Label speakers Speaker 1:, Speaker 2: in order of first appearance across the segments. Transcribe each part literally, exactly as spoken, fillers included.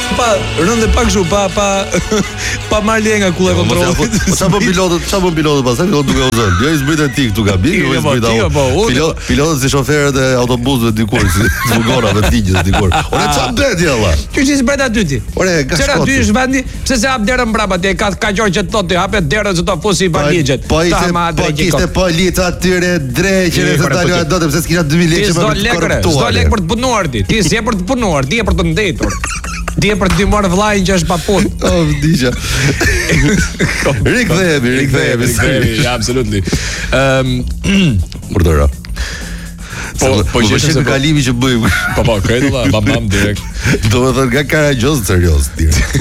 Speaker 1: pa rëndë pak kështu, pa pa pa marr leje nga kulla kontrollit.
Speaker 2: Po çfarë bën pilotët? Çfarë bën pilotët pastaj? Pilotët duke u zënë. Jo i zbritë ti këtu gabim, jo i zbritë. Pilot, pilotët si shoferët e autobusëve dikur, si zbugorave të ligjit dikur. Ore çfarë bëhet jalla?
Speaker 1: Ti si zbret aty ti?
Speaker 2: Ore, ka
Speaker 1: çfarë aty është vendi? Pse se hap derën mbrapa ti? Ka ka gjë që thotë, hapet derën se do fusi valixhet.
Speaker 2: Po ishte polica atyre dreqën se dalë do të pse s'kisha dy mijë lekë
Speaker 1: për të korruptuar. S'do lekë për të punuar ti. Ti s'je për të punuar, ti je për të ndetur. Ti je për të ndihmuar vllajin që është pa punë.
Speaker 2: Oh, digja. Rikthehemi, rikthehemi,
Speaker 1: rikthehemi, absolutely. Ehm,
Speaker 2: urdhëra.
Speaker 1: Po, po
Speaker 2: jesh në kalimi që bëjmë.
Speaker 1: Po, po, kredolla, bam bam direkt.
Speaker 2: Do të thonë nga Karagjoz serioz direkt.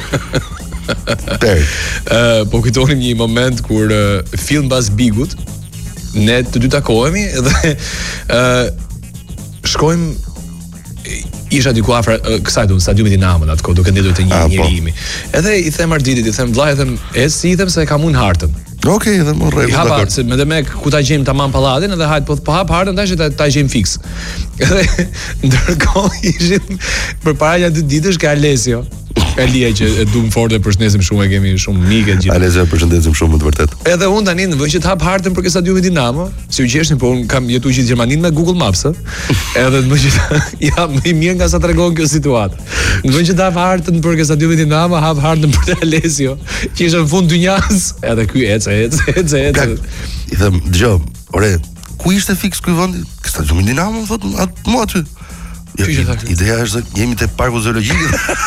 Speaker 2: Per.
Speaker 1: Ë, po kujtonim një moment kur film pas Bigut, ne të dy takohemi dhe ë shkojmë isha diku afër kësaj do stadiumit Dinamo atko duke ndjetur të një njerëmi. Edhe i them Arditit, i them vllai, them, "E si i them se kam unë hartën."
Speaker 2: Okej, edhe më rregull.
Speaker 1: Ja, dakor. Se me dhe me ku ta gjejmë tamam pallatin, edhe hajt po po hap hartën tash ta ta gjejmë fiks. Edhe ndërkohë ishim përpara ja dy ditësh ka Alesio. Elia që e duam fort dhe përshëndesim shumë, e kemi shumë mikë gjithë.
Speaker 2: Alesio e përshëndesim shumë të vërtet.
Speaker 1: Edhe unë tani në vend që të hap hartën për stadiumin Dinamo, si u gjeshni, po unë kam jetuar gjithë Gjermaninë me Google Maps, ë. Edhe në vend që ja më i mirë nga sa tregon kjo situatë. Në vend që të hap hartën për stadiumin Dinamo, hap hartën për Alesio, që është në fund dynjas, edhe ky ec, ec, ec, ec.
Speaker 2: I them, dëgjoj, ore, ku ishte fiks ky vend? Stadiumi Dinamo, thotë, atë mo aty. Ja, ideja është se jemi te parku zoologjik.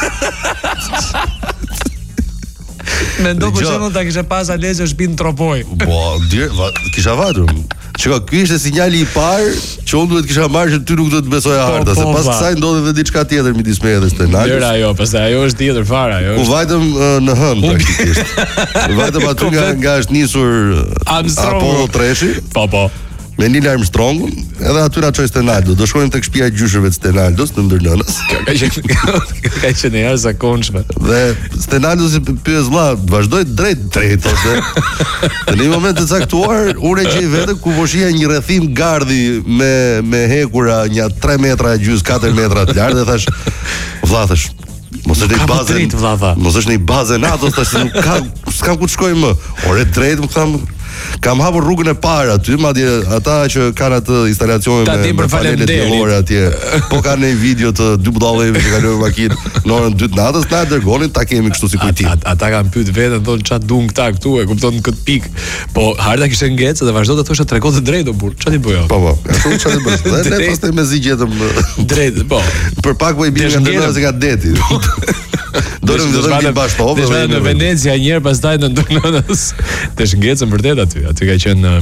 Speaker 1: Mendo për shembull ta kisha pas Alesio shtëpinë Tropoj.
Speaker 2: Po, direkt kisha vatur. Çka ky ishte sinjali i parë që unë duhet kisha marrë që ty nuk do të besoja harta, se pas kësaj ndodhi edhe diçka tjetër midis meje dhe Stenalës.
Speaker 1: Dera ajo, pastaj ajo është tjetër fare, ajo.
Speaker 2: U vajtëm në hën praktikisht. U vajtëm aty nga nga është nisur Apollo treshi.
Speaker 1: Po, po.
Speaker 2: Me Neil Armstrongun, edhe aty na çoi Stenaldo. Do shkojmë tek shtëpia e gjyshërve të Stenaldos në ndërnënës.
Speaker 1: Ka qenë ka qenë herë zakonshme.
Speaker 2: Dhe Stenaldo si pyes vlla, vazhdoi drejt drejt ose. Në një moment të caktuar, unë e gjej vetë ku voshia një rrethim gardhi me me hekura një tre metra gjys, katër metra të lartë dhe thash, vlla thash, mos është në bazë. Mos është në bazë NATO, tash nuk ka, s'kam ku të shkoj më. Ore drejt më tham, kam hapur rrugën e parë aty, madje ata që kanë atë instalacione me, me panele diellore atje. Po kanë një video të dy budallëve që kalojnë makinë në orën dy të natës, na dërgonin ta kemi kështu si kujtim.
Speaker 1: Ata, ata kanë pyet veten, thonë ç'a duan këta këtu, e kupton kët pikë. Po harta kishte ngecë dhe vazhdo të thoshte tregon të drejtë burr. Ç'a ti bëj?
Speaker 2: Po po, ashtu ç'a ti bësh? Dhe ne pastaj me zi gjetëm
Speaker 1: drejt, po.
Speaker 2: Për pak po i bie nga ndërsa se ka deti. Dorëm të dhëmë bashkë po.
Speaker 1: Dhe në Venecia një herë pastaj në ndërnënës. Të shngecën vërtet aty. Aty ka qenë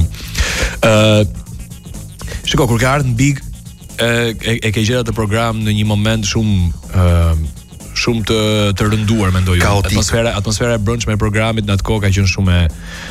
Speaker 1: ë shiko kur ka ardhur në Big e e ke gjetur atë program në një moment shumë ë shumë të të rënduar mendoj unë. Atmosfera atmosfera e brendshme e programit në atë kohë ka qenë shumë e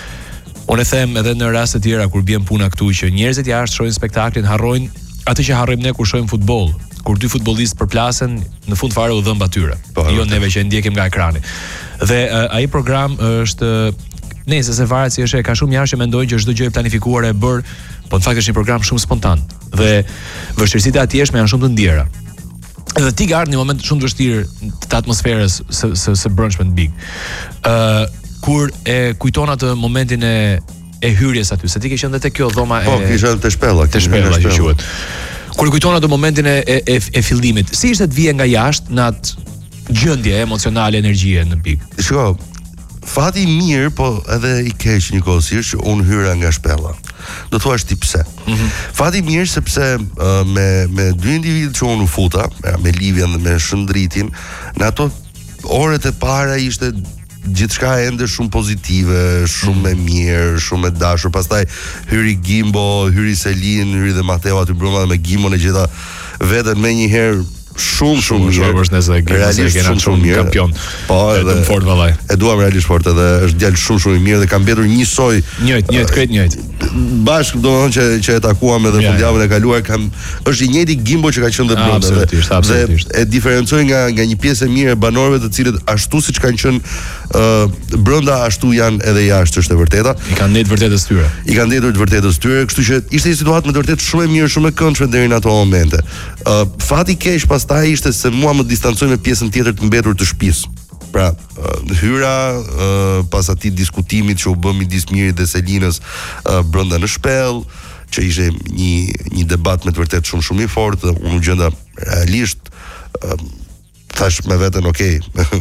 Speaker 1: unë e them edhe në raste të tjera kur bën puna këtu që njerëzit jashtë shohin spektaklin, harrojnë atë që harrojmë ne kur shohim futboll. Kur dy futbollistë përplasen, në fund fare u dhëm atyre. Jo neve që ndjekim nga ekrani. Dhe uh, ai program është nëse se varet si është, ka shumë njerëz që mendojnë që çdo gjë e planifikuar e bër, po në fakt është një program shumë spontan. Dhe vështirësitë atjeshme janë shumë të ndjera. Dhe ti ka ardhur një moment shumë të vështirë të atmosferës së së së brendshme të Big. Ë uh, kur e kujton atë momentin e e hyrjes aty, se ti ke qenë te kjo dhoma
Speaker 2: e Po, kisha te shpella,
Speaker 1: te shpella që quhet. Kur kujton atë momentin e e e fillimit, si ishte të vije nga jashtë në atë gjendje emocionale, energjie në Big?
Speaker 2: Shiko, fati i mirë, po edhe i keq njëkohësisht që unë hyra nga shpella. Do thua ti pse? Mm -hmm. Fati i mirë sepse uh, me me dy individët që unë u futa, me Livian dhe me Shëndritin, në ato orët e para ishte gjithçka ende shumë pozitive, shumë e mirë, shumë e dashur. Pastaj hyri Gimbo, hyri Selin, hyri dhe Mateo aty brenda, me Gimbon e gjeta veten më një herë shumë shumë mirë. Realisht shumë shumë mirë.
Speaker 1: Kampion.
Speaker 2: Po, edhe
Speaker 1: fort vallaj.
Speaker 2: E duam realisht fort, edhe është djalë shumë shumë i mirë dhe ka mbetur njësoj.
Speaker 1: Njëjtë, njëjtë, krejt njëjtë.
Speaker 2: Bashkë domethënë që që e takuam edhe fundjavën e kaluar, kam është i njëjti Gimbo që ka qenë dhe brenda.
Speaker 1: Absolutisht, absolutisht.
Speaker 2: Dhe e diferencoj nga nga një pjesë e mirë e banorëve të cilët ashtu siç kanë qenë ë uh, brenda ashtu janë edhe jashtë, është e vërteta.
Speaker 1: I kanë ndjetur vërtetës tyre.
Speaker 2: I kanë ndjetur të vërtetës tyre, kështu që ishte një situatë me të vërtetë shumë e mirë, shumë e këndshme deri në ato momente. Ë uh, fati keq pastaj pastaj ishte se mua më distancoj me pjesën tjetër të mbetur të shtëpisë. Pra, uh, hyra uh, pas atij diskutimit që u bë midis Mirit dhe Selinës uh, brenda në shpellë, që ishte një një debat me të vërtet shumë shumë i fortë, unë u gjenda realisht uh, thash me veten, okay,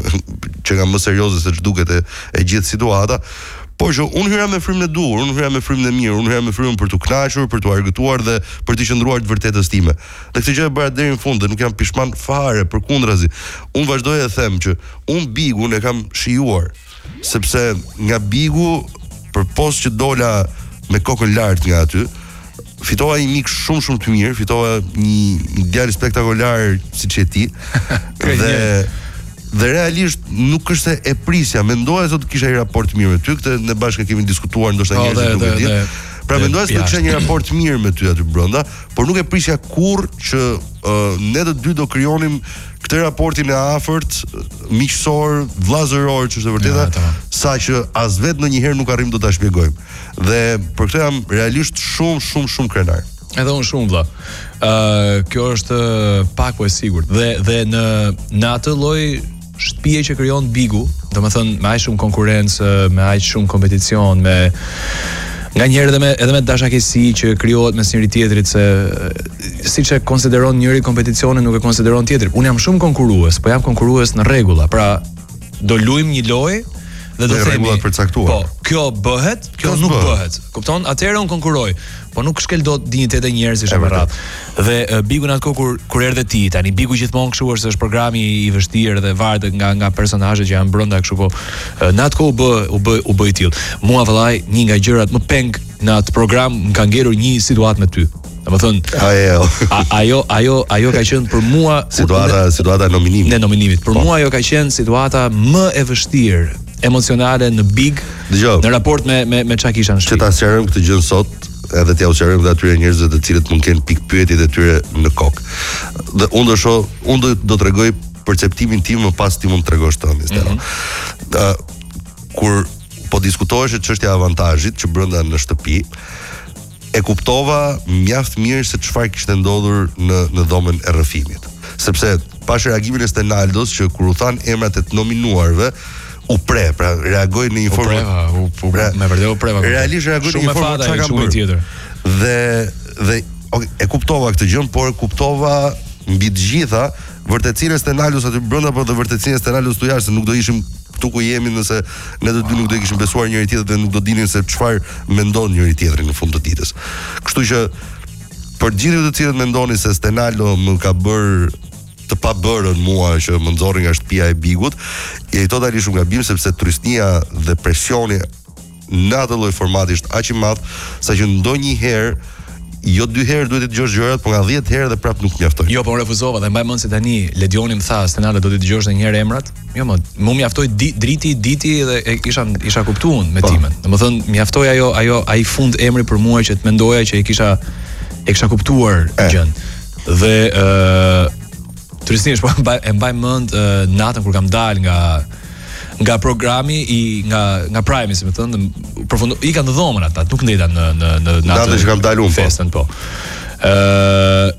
Speaker 2: që nga më serioze se ç'duket e, e gjithë situata, por që unë hyra me frymën e dur, unë hyra me frymën e mirë, unë hyra me frymën për t'u kënaqur, për t'u argëtuar dhe për të qëndruar të vërtetës time. Dhe këtë gjë e bëra deri në fund dhe nuk jam pishman fare, përkundrazi. Unë vazhdoj e them që unë Bigun e kam shijuar, sepse nga Bigu, përpos që dola me kokën lart nga aty, fitova një mik shumë shumë të mirë, fitova një, një djalë spektakolar siç je ti. dhe Dhe realisht nuk është se e prisja, mendoja se do të kisha një raport mirë me ty, këtë ne bashkë kemi diskutuar, ndoshta njerëzit nuk e dinë. Pra mendoja se do të kisha një raport mirë me ty aty brenda, por nuk e prisja kurrë që uh, ne të dy do krijonim këtë raportin e afërt, miqësor, vëllazëror, që është e vërteta, saqë as vetë ndonjëherë nuk arrim do ta shpjegojmë. Dhe për këtë jam realisht shumë shumë shumë krenar.
Speaker 1: Edhe unë shumë vëlla. Ë uh, kjo është pak po e sigurt. Dhe dhe në në atë lloj shtëpie që krijon Bigu, domethënë me aq shumë konkurrencë, me aq shumë kompeticion, me nganjëherë edhe me edhe me dashakësi që krijohet mes njëri tjetrit, se siç e konsideron njëri kompeticionin nuk e konsideron tjetri. Unë jam shumë konkurrues, po jam konkurrues në rregulla. Pra do luajmë një lojë dhe do
Speaker 2: themi rregullat përcaktuar.
Speaker 1: Po, kjo bëhet, kjo
Speaker 2: Kjo
Speaker 1: nuk
Speaker 2: s'bëhet.
Speaker 1: bëhet. Kupton? Atëherë unë konkurroj, po nuk shkel dot dinjitetin e njerëzish me radhë. Dhe uh, Bigu në atë kohë kur kur erdhe ti, tani Bigu gjithmonë kështu është, është programi i vështirë dhe varet nga nga personazhet që janë brenda kështu, po uh, në atë kohë u bë u bë u bë i tillë. Mua vëllai, një nga gjërat më peng në atë program më ka ngelur një situatë me ty. Domethënë,
Speaker 2: ajo
Speaker 1: ajo ajo ajo ka qenë për mua
Speaker 2: situata situata e nominimit.
Speaker 1: Në nominimit. Për po. mua ajo ka qenë situata më e vështirë emocionale në Big.
Speaker 2: Dgjoj.
Speaker 1: Në raport me me me çka kisha në shtëpi.
Speaker 2: Që ta sqarojmë këtë gjë sot, edhe t'ja u sqarojmë dhe atyre njerëzve të cilët mund kenë pikë pyetjet e tyre në kokë. Dhe unë do shoh, unë do do t'rregoj perceptimin tim më pas ti mund t'tregosh tënd, Stella. Mm -hmm. uh, kur po diskutohesh çështja e avantazhit që brenda në shtëpi, e kuptova mjaft mirë se çfarë kishte ndodhur në në dhomën e rrëfimit. Sepse pas reagimin e Stenaldos që kur u than emrat e të nominuarve, u pre, pra reagoi në një formë.
Speaker 1: U preva, u pra, me vërtet u preva.
Speaker 2: Realisht reagoi në një formë çka kam bërë
Speaker 1: tjetër.
Speaker 2: Dhe dhe okay, e kuptova këtë gjë, por kuptova mbi të gjitha vërtetësinë e Stenaldos aty brenda, por dhe vërtetësinë e Stenaldos tu jashtë, se nuk do ishim këtu ku jemi nëse ne të dy nuk do i kishim besuar njëri tjetrit dhe nuk do dinin se çfarë mendon njëri tjetri në fund të ditës. Kështu që për gjithë të cilët mendoni se Stenaldo më ka bërë të pa bërën mua që më nxorri nga shtëpia e Bigut, je totalisht shumë gabim, sepse turistnia dhe presioni në atë lloj formati është aq i madh sa që ndonjëherë jo dy herë duhet të dëgjosh gjërat, por nga dhjetë herë dhe prap nuk mjafton.
Speaker 1: Jo, po unë refuzova dhe mbaj mend se tani Ledioni më tha, Stenaldo do të dëgjosh edhe një herë emrat. Jo, më më mjaftoi di, driti, diti dhe e kisha isha kuptuar me timen. Domethënë mjaftoi ajo ajo ai fund emri për mua që të mendoja që e kisha e kisha kuptuar gjën. Dhe ë Turistish, po e mbaj mend uh, natën kur kam dal nga nga programi i nga nga Prime, si më thënë, përfundo i kanë dhomën ata, nuk ndeta në në në
Speaker 2: natën që kam dalur
Speaker 1: festën, po. Ë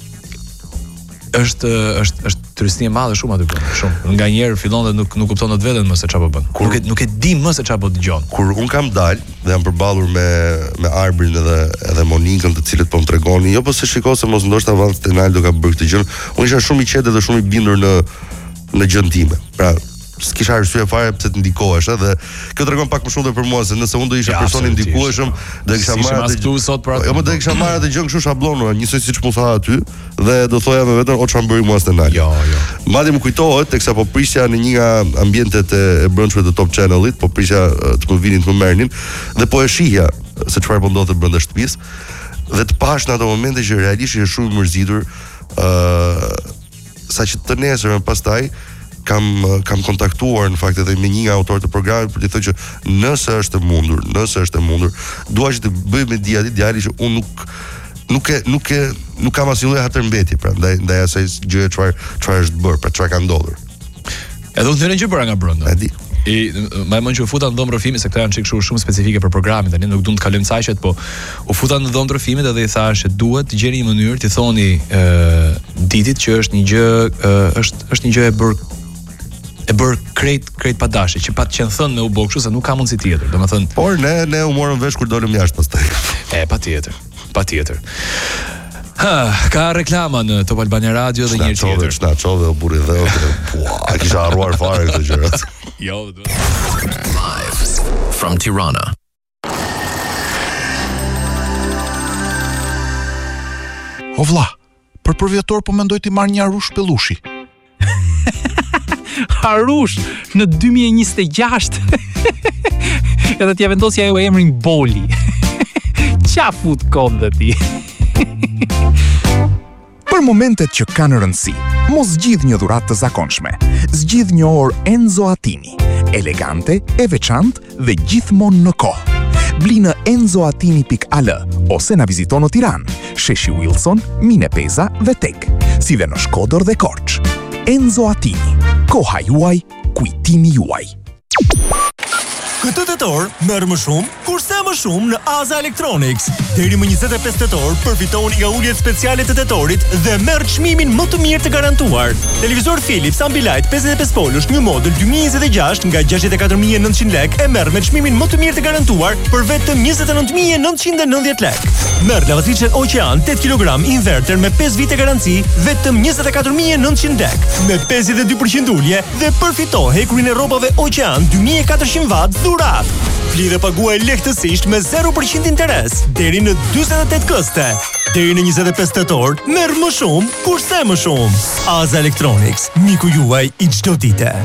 Speaker 1: është është është turisti e madhe shumë aty bën, shumë. Nganjëherë fillon dhe nuk nuk kupton dot veten më se çfarë po bën. Kur nuk e nuk e di më se çfarë po dëgjon.
Speaker 2: Kur un kam dal dhe jam përballur me me Arbrin edhe edhe Monikën, të cilët po më tregonin, jo po se shikoj se mos ndoshta Van Stenaldo ka bërë këtë gjë. Unë isha shumë i qetë dhe shumë i bindur në në gjën time. Pra s'kisha arsye fare pse të ndikohesh, edhe kjo tregon pak më shumë dhe për mua, se nëse unë do isha ja, personi ndikueshëm, do kisha marrë
Speaker 1: atë sot për atë.
Speaker 2: Jo, më do kisha marrë atë gjën kështu shablonur, njësoj siç më tha aty, dhe do thoja me veten o çfarë bëri mua Stenaldo.
Speaker 1: Jo, jo.
Speaker 2: Madje më kujtohet teksa po prisja në një nga ambientet e, e brendshme të Top Channelit, po prisja të më vinin të më merrnin dhe po e shihja se çfarë po ndodhte brenda shtëpisë, dhe të pash në ato momente që realisht ishe shumë i mërzitur, ë uh, saqë të nesërmen pastaj kam kam kontaktuar në fakt edhe me një nga autorët të programit për t'i thënë që nëse është e mundur, nëse është e mundur, dua që të bëj me dia ditë djali që unë nuk nuk e nuk e nuk kam asnjë lloj hatërmbetje, pra ndaj ndaj asaj gjëje çfarë çfarë është bërë, pra çfarë ka ndodhur.
Speaker 1: Edhe unë thënë gjë bëra nga brenda.
Speaker 2: E di.
Speaker 1: I më mend që u futa në dhomë rrëfimi se këto janë çik shumë specifike për programin, tani nuk duam të kalojmë saqet, po u futa në dhomë rrëfimit edhe i thash se duhet të gjeni një mënyrë të thoni ë Ditit që është një gjë ë është është një gjë e bër e bër krejt krejt pa dashje, që pa të qenë thënë me u bë kështu se nuk ka mundësi tjetër. Domethënë,
Speaker 2: por ne ne u morëm vesh kur dolëm jashtë pastaj.
Speaker 1: E patjetër, patjetër. Ha, ka reklama në Top Albania Radio dhe një tjetër.
Speaker 2: Shna çove o burri dhe o. Ua, kisha harruar fare këto gjërat.
Speaker 1: Jo,
Speaker 3: live from Tirana.
Speaker 4: O vlla, për përvjetor po mendoj të marr një Arush pellushi.
Speaker 5: Arush në dy mijë e njëzet e gjashtë. Edhe t'ja vendosja ajo emrin Boli. Qa fut kod dhe ti?
Speaker 4: Për momentet që kanë rëndësi, mos zgjidh një dhuratë të zakonshme. Zgjidh një orë Enzo Attini, elegante, e veçantë dhe gjithmonë në kohë. Bli në enzoatini pikë a l ose na vizito në Tiranë, Sheshi Wilson, Mine Peza dhe Tek, si dhe në Shkodër dhe Korç. Enzo Attini, koha juaj, kujtimi juaj.
Speaker 6: Këtë tetor merr më shumë, kurse më shumë në Aza Electronics. Deri më njëzet e pesë tetor përfitoni nga uljet speciale të tetorit dhe merr çmimin më të mirë të garantuar. Televizor Philips Ambilight pesëdhjetë e pesë polësh një model dy mijë e njëzet e gjashtë nga gjashtëdhjetë e katër mijë e nëntëqind lekë e merr me çmimin më të mirë të garantuar për vetëm njëzet e nëntë mijë e nëntëqind e nëntëdhjetë lekë. Merr lavatricën Ocean tetë kilogram inverter me pesë vite garanci vetëm njëzet e katër mijë e nëntëqind lekë me pesëdhjetë e dy përqind ulje dhe përfito hekurin e rrobave Ocean dy mijë e katërqind watt dhurat. Fli dhe paguaj lehtësisht me zero përqind interes deri në dyzet e tetë këste. Deri në njëzet e pesë tetor, merr më shumë, kurse më shumë. Aza Electronics, miku juaj i çdo dite.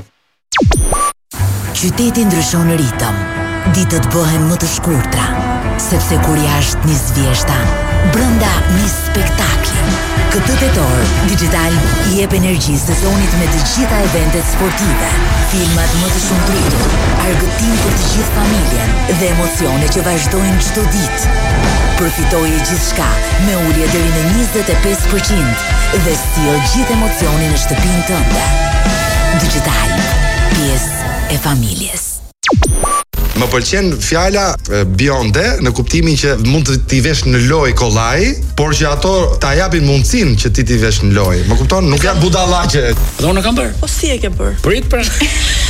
Speaker 7: Qyteti ndryshon ritëm, ditët bëhen më të shkurtra, sepse kur jashtë nis vjeshta, brenda nis spektakli. Këtë tetor, Digital i jep energji sezonit me të gjitha eventet sportive, filmat më të shumëtritur, argëtim për të gjithë familjen dhe emocione që vazhdojnë çdo ditë. Përfitoje gjithçka me ulje deri në njëzet e pesë përqind dhe sjell gjithë emocionin në shtëpinë tënde. Digital, pjesë e familjes.
Speaker 8: Më pëlqen fjala bionde në kuptimin që mund të t'i vesh në lojë kollaj, por që ato ta japin mundësinë që ti t'i vesh në lojë. Më kupton? Nuk janë budallaqe.
Speaker 9: Do unë kam bërë.
Speaker 10: Po si e ke bërë?
Speaker 9: Prit pra.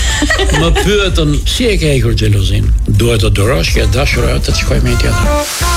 Speaker 9: Më pyetën si e ke hekur xhelozin. Duhet të durosh që dashura të shkojë me një tjetër.